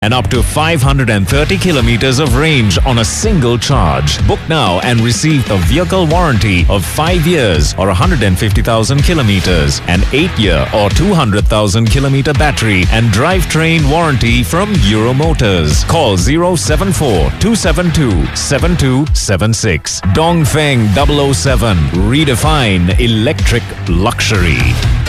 and up to 530 kilometers of range on a single charge. Book now and receive a vehicle warranty of 5 years or 150,000 kilometers, an 8-year or 200,000 kilometer battery and drivetrain warranty from Euro Motors. Call 074-272-7276. Dongfeng 007. Redefine electric luxury.